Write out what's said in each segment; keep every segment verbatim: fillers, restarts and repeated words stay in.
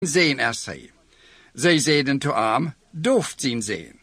sehen erst hij. Zij zeiden toe aan, dooft zien sehen.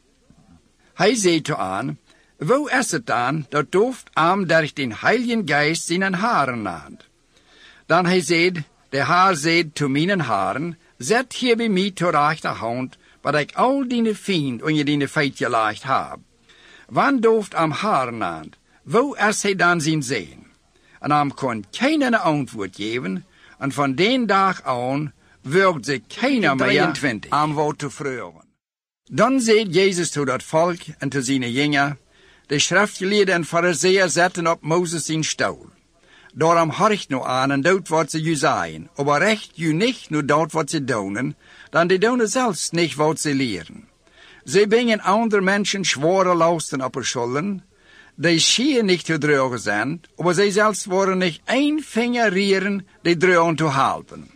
Hij zei toe aan, wo is het dan dat dooft aan durch den Heiligen Geist zijn haren naad? Dan hij zei, de haar zei toe mijn haren, zet hier bij mij tot rechterhand, wat ik al die vriend onder die feitje leicht heb. Wanneer dooft am haren naad, wo is hij dan zien sehen? En am kon geen antwoord geven, en van den dag aan wordt ze keiner meer aan wat te vragen. Dan zei Jezus tot dat volk en tot zijn jünger, de schriftgeleerden en fariseeën zetten op Mozes zijn stoel. Daarom horcht nu aan en doet wat ze u zeggen, aber recht u niet nu dat wat ze doen, dan die doen zelfs niet wat ze leren. Ze brengen andere mensen zware lasten op hun schulden, die schier niet te dragen zijn, aber zij zelfs worden niet één vinger rieren die dragen te helpen.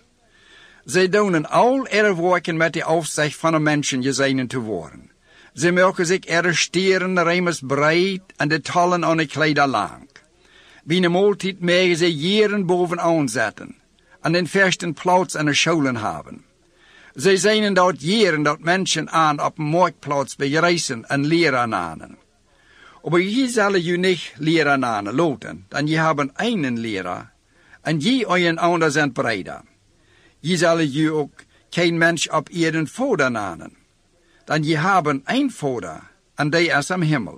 Zij doen al ihre werken met de afzicht van een mensen gezegend te worden. Zij maken zich ihre stieren remes breed en de tallen aan de kleider lang. Binnen maaltijd mogen zij jaren bovenaan zetten en den versten plaats aan de scholen hebben. Zij zijn dat jaren dat mensen aan op een marktplaats begrijzen en leren nanen. Aber je zal je niet leren nanen laten, dan je hebben een leraar en je een ander zijn breder. Je zal je ook geen mens op ihren vader nanen, dan je hebben een vader en die is am Himmel.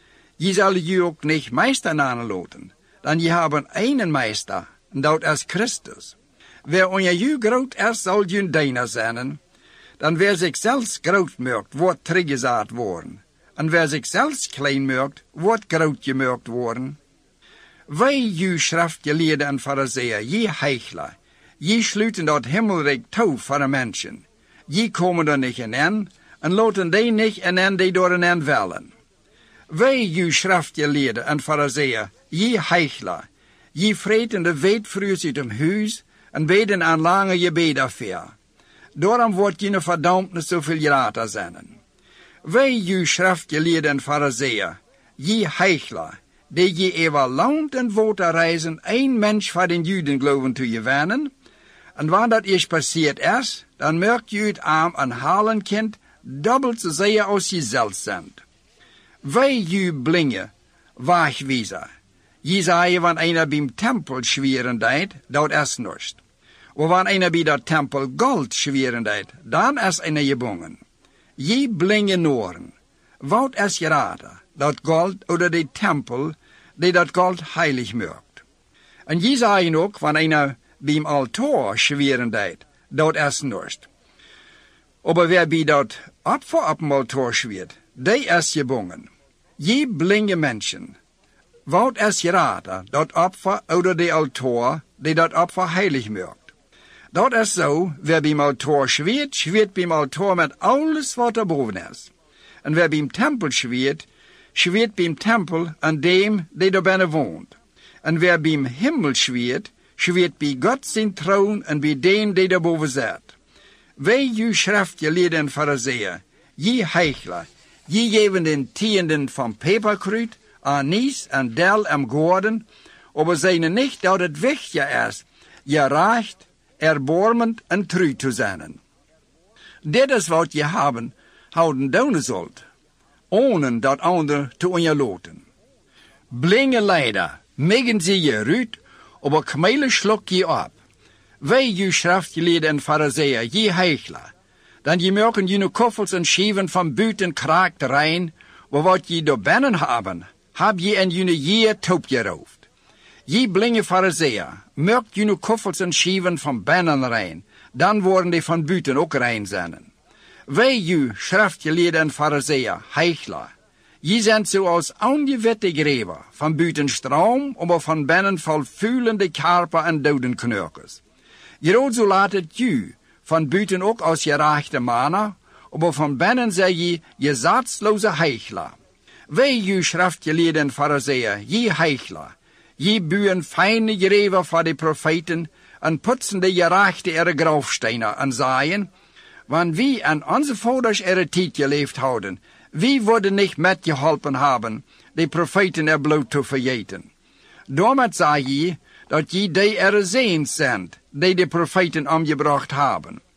Je zal je ook niet meester nanen laten, dan je hebben een meester en dat is Christus. Wer onder je groot is, zal je diener zijn, dan wer zich zelfs groot maakt, wordt teruggezet worden. En wer zich zelfs klein maakt, wordt groot gemaakt worden. Wij, je schriftgeleerden en fariseeën, je heichler, je sluiten dat himmelrijk toe voor de mensen. Je komen er niet in en laten die niet in die door een willen. Wij, je schriftgeleerden en fariseeën, je heichler, je vreten de weetvrus uit hem huis en beden aan lange gebeden voor. Daarom wordt je verdammnis zoveel grater zijn. Wij, je schriftgeleerden en fariseeën, je heichler, die je over land en water reizen, één mens van den Juden geloven te je wennen, en wanneer dat eerst passiert is, dan merkt je het aan een halenkind dubbelt zozeer als je zelf bent. Wij, je blingen, waagwijzer, je zei wanneer einer beim tempel schweren deed, dat is niets. Maar wanneer einer bij dat tempel gold schweren deed, dan is einer gebonden. Je blinge noren, wat is je raden, dat gold oder de tempel, die dat gold heilig maakt. En je zei ook, wanneer einer beim altaar schweren deed, dat is niets. Aber wer bij dat Opfer op dem altaar schweert, die is gebonden. Je blinge mensen, wat is je raden, dat Opfer oder de altaar, die dat Opfer heilig maakt. Dat is zo, wer beim altaar schweert, schweert beim altaar met alles wat er boven is. En wer beim tempel schweert, schweert beim tempel aan dem, die daar binnen woont. En wer beim Himmel schweert, schweert bij God zijn troon en bij dem, die daar boven zit. Wij, je schriftgeleerden en fariseeën, je heichler, je geven den tienden van peperkruid, anis en del en goorden, aber zijn niet dat het wichtig is, je recht, erbarmend en treu te zijn. Dit is wat je hebben, houden doen zult, ohne dat ander te onderloten. Blinge leider, megen ze je ruut, aber kmele slok je op. Wij, je schriftgeleerden en fariseeën, je heichler, dan je merken je koffels en schieven van buiten kraakt rein, maar wat je door binnen hebben, heb je in je jeer toop geroofd. Je blinge fariseeën, merkt je koffels en schieven van binnen rein, dan worden die van buiten ook rein zijn. Wij, je schriftgeleerden en fariseeën, heichler, je zijn zoals ongewitte greven, van buiten stroom, maar van binnen vol vuilende karpen en dodenknurkers. Je zo laat het je, van buiten ook als je rechte mannen, maar van binnen zeg je, je zatsloze heichler. Wij, je schriftgeleerden en fariseeën, je heichler, je buien fijne greven voor de profeten en putzen de gerechte ihre grafstenen en zeggen, wanneer wie aan onze vaders ihre tijd geleefd houden, wie worden niet met geholpen hebben, de profeten er bloot te vergeten. Daarmee zeg je, dat je die ihre zeens zijn, die de profeten omgebracht haben.